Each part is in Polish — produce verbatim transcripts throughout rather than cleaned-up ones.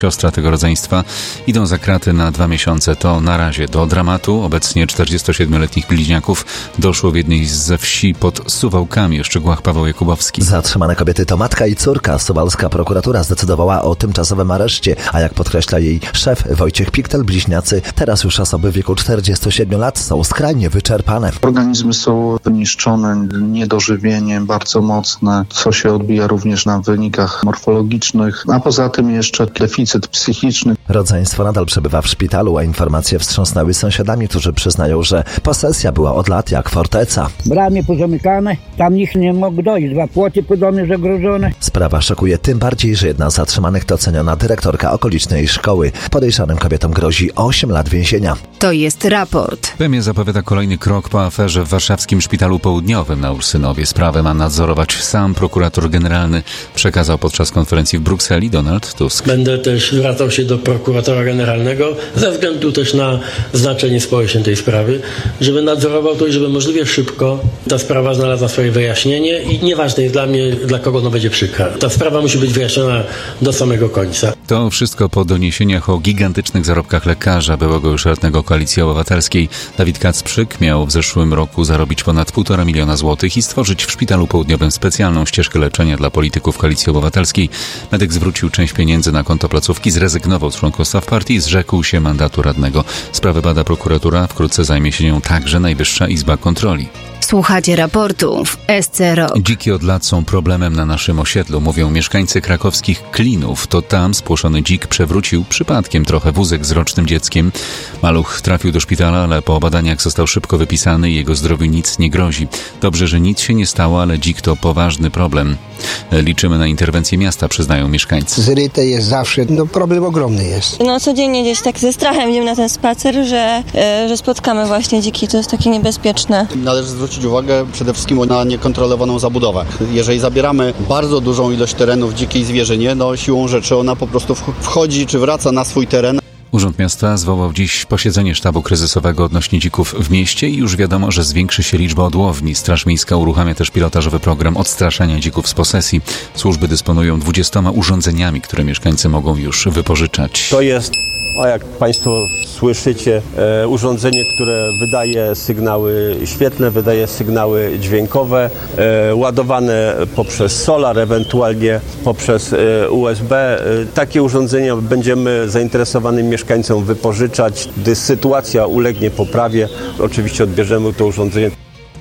Siostra tego rodzeństwa idą za kraty na dwa miesiące. To na razie do dramatu. Obecnie czterdziestosiedmioletnich bliźniaków doszło w jednej ze wsi pod Suwałkami. O szczegółach Paweł Jakubowski. Zatrzymane kobiety to matka i córka. Suwalska prokuratura zdecydowała o tymczasowym areszcie, a jak podkreśla jej szef Wojciech Piktel, bliźniacy, teraz już osoby w wieku czterdziestu siedmiu lat są skrajnie wyczerpane. Organizmy są wyniszczone, niedożywienie bardzo mocne, co się odbija również na wynikach morfologicznych, a poza tym jeszcze deficyt psychiczny. Rodzeństwo nadal przebywa w szpitalu, a informacje wstrząsnęły sąsiadami, którzy przyznają, że posesja była od lat jak forteca. Bramy pozamykane, tam nikt nie mógł dojść, dwa płoty po domie zagrożone. Sprawa szokuje tym bardziej, że jedna z zatrzymanych to ceniona dyrektorka okolicznej szkoły. Podejrzanym kobietom grozi osiem lat więzienia. To jest raport. P M E zapowiada kolejny krok po aferze w warszawskim Szpitalu Południowym na Ursynowie. Sprawę ma nadzorować sam prokurator generalny, przekazał podczas konferencji w Brukseli Donald Tusk. Będę też zwracał się do prokuratora generalnego ze względu też na znaczenie społeczne tej sprawy, żeby nadzorował to i żeby możliwie szybko ta sprawa znalazła swoje wyjaśnienie i nieważne jest dla mnie, dla kogo ono będzie przykra. Ta sprawa musi być wyjaśniona do samego końca. To wszystko po doniesieniach o gigantycznych zarobkach lekarza, byłego już radnego Koalicji Obywatelskiej. Dawid Kacprzyk miał w zeszłym roku zarobić ponad półtora miliona złotych i stworzyć w Szpitalu Południowym specjalną ścieżkę leczenia dla polityków Koalicji Obywatelskiej. Medyk zwrócił część pieniędzy na konto placówki, zrezygnował z członkostwa w partii i zrzekł się mandatu radnego. Sprawę bada prokuratura, wkrótce zajmie się nią także Najwyższa Izba Kontroli. Słuchacie raportu w S C Rock. Dziki od lat są problemem na naszym osiedlu, mówią mieszkańcy krakowskich Klinów. To tam spłoszony dzik przewrócił przypadkiem trochę wózek z rocznym dzieckiem. Maluch trafił do szpitala, ale po badaniach został szybko wypisany i jego zdrowiu nic nie grozi. Dobrze, że nic się nie stało, ale dzik to poważny problem. Liczymy na interwencję miasta, przyznają mieszkańcy. Zryte jest zawsze, no problem ogromny jest. No codziennie gdzieś tak ze strachem idziemy na ten spacer, że, e, że spotkamy właśnie dziki, to jest takie niebezpieczne. Należy zwrócić uwagę przede wszystkim na niekontrolowaną zabudowę. Jeżeli zabieramy bardzo dużą ilość terenów dzikiej zwierzynie, no siłą rzeczy ona po prostu wchodzi czy wraca na swój teren. Urząd Miasta zwołał dziś posiedzenie sztabu kryzysowego odnośnie dzików w mieście i już wiadomo, że zwiększy się liczba odłowni. Straż Miejska uruchamia też pilotażowy program odstraszania dzików z posesji. Służby dysponują dwudziestoma urządzeniami, które mieszkańcy mogą już wypożyczać. To jest, o jak Państwo słyszycie, e, urządzenie, które wydaje sygnały świetlne, wydaje sygnały dźwiękowe, e, ładowane poprzez solar, ewentualnie poprzez e, U S B. E, takie urządzenia będziemy zainteresowanym mieszkańcom wypożyczać. Gdy sytuacja ulegnie poprawie, oczywiście odbierzemy to urządzenie.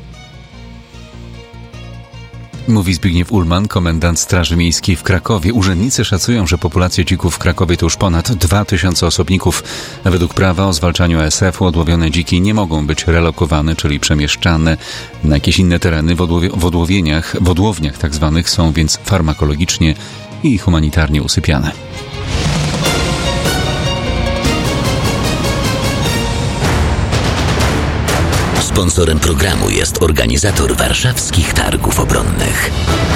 Mówi Zbigniew Ullman, komendant Straży Miejskiej w Krakowie. Urzędnicy szacują, że populacja dzików w Krakowie to już ponad dwa tysiące osobników. Według prawa o zwalczaniu A S F-u odłowione dziki nie mogą być relokowane, czyli przemieszczane na jakieś inne tereny. W, odłowie, w odłowieniach, w odłowniach tak zwanych są więc farmakologicznie i humanitarnie usypiane. Sponsorem programu jest organizator warszawskich targów obronnych.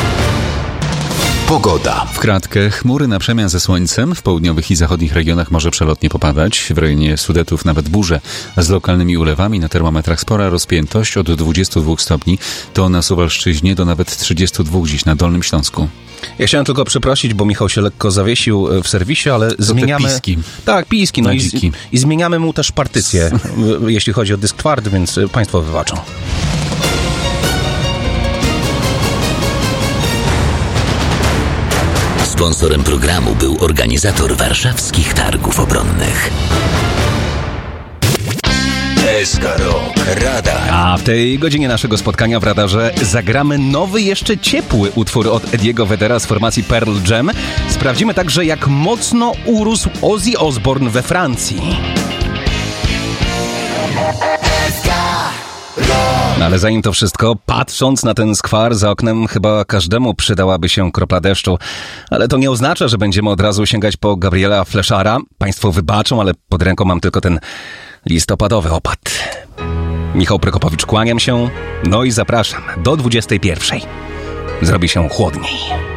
Pogoda. W kratkę chmury na przemian ze słońcem. W południowych i zachodnich regionach może przelotnie popadać. W rejonie Sudetów nawet burze z lokalnymi ulewami. Na termometrach spora rozpiętość od dwudziestu dwóch stopni. To na Suwalszczyźnie do nawet trzydziestu dwóch dziś na Dolnym Śląsku. Ja chciałem tylko przeprosić, bo Michał się lekko zawiesił w serwisie, ale to zmieniamy... Te piski. Tak, piski. No i, i zmieniamy mu też partycję, jeśli chodzi o dysk twardy, więc Państwo wybaczą. Sponsorem programu był organizator warszawskich targów obronnych. S K Rock Radar. A w tej godzinie naszego spotkania w Radarze zagramy nowy, jeszcze ciepły utwór od Ediego Vedera z formacji Pearl Jam. Sprawdzimy także, jak mocno urósł Ozzy Osbourne we Francji. No ale zanim to wszystko, patrząc na ten skwar za oknem, chyba każdemu przydałaby się kropla deszczu. Ale to nie oznacza, że będziemy od razu sięgać po Gabriela Fleszara. Państwo wybaczą, ale pod ręką mam tylko ten listopadowy opad. Michał Prokopowicz, kłaniam się, no i zapraszam do dwudziestej pierwszej. Zrobi się chłodniej.